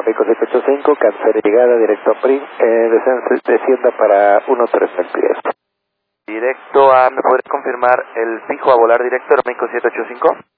México 785, cancel llegada, directo a PRIM, descienda para 130 pies. Directo a, ¿me podría confirmar el fijo a volar directo a México 785?